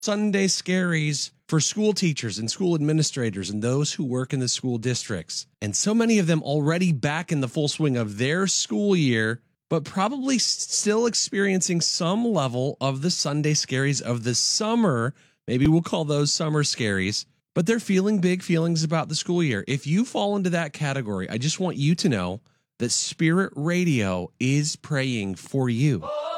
Sunday scaries for school teachers and school administrators and those who work in the school districts. And so many of them already back in the full swing of their school year, but probably still experiencing some level of the Sunday scaries of the summer. Maybe we'll call those summer scaries, but they're feeling big feelings about the school year. If you fall into that category, I just want you to know that Spirit Radio is praying for you.